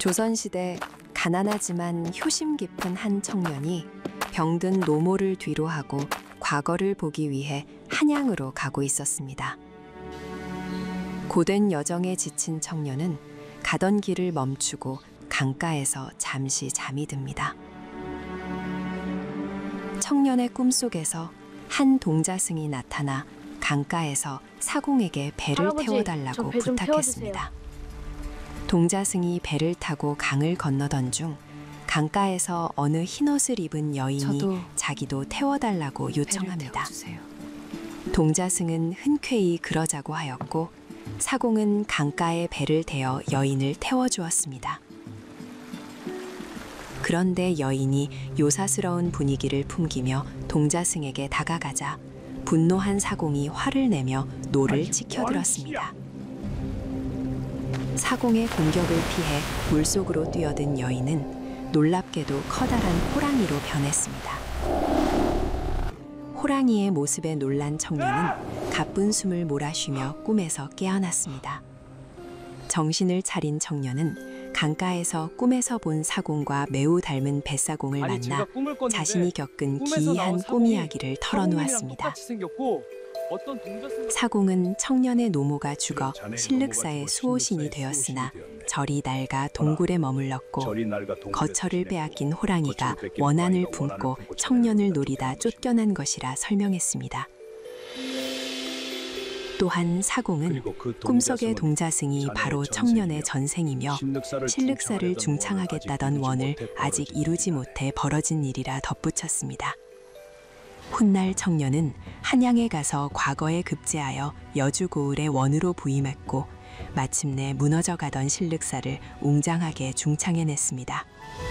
조선시대 가난하지만 효심 깊은 한 청년이 병든 노모를 뒤로하고 과거를 보기 위해 한양으로 가고 있었습니다. 고된 여정에 지친 청년은 가던 길을 멈추고 강가에서 잠시 잠이 듭니다. 청년의 꿈속에서 한 동자승이 나타나 강가에서 사공에게 배를 할아버지, 태워달라고 저 배 좀 부탁했습니다. 동자승이 배를 타고 강을 건너던 중 강가에서 어느 흰옷을 입은 여인이 저도 자기도 태워달라고 요청합니다. 태워주세요. 동자승은 흔쾌히 그러자고 하였고 사공은 강가에 배를 대어 여인을 태워주었습니다. 그런데 여인이 요사스러운 분위기를 풍기며 동자승에게 다가가자 분노한 사공이 화를 내며 노를 치켜들었습니다. 사공의 공격을 피해 물속으로 뛰어든 여인은 놀랍게도 커다란 호랑이로 변했습니다. 호랑이의 모습에 놀란 청년은 가쁜 숨을 몰아쉬며 꿈에서 깨어났습니다. 정신을 차린 청년은 강가에서 꿈에서 본 사공과 매우 닮은 뱃사공을 만나 자신이 겪은 기이한 꿈 이야기를 털어놓았습니다. 사공은 청년의 노모가 죽어 신륵사의 수호신이 되었으나 절이 낡아 동굴에 머물렀고 거처를 빼앗긴 호랑이가 원한을 품고 청년을 노리다 쫓겨난 것이라 설명했습니다. 또한 사공은 꿈속의 동자승이 바로 청년의 전생이며 신륵사를 중창하겠다던 원을 아직 이루지 못해 벌어진 일이라 덧붙였습니다. 훗날 청년은 한양에 가서 과거에 급제하여 여주고을의 원으로 부임했고 마침내 무너져가던 신륵사를 웅장하게 중창해냈습니다.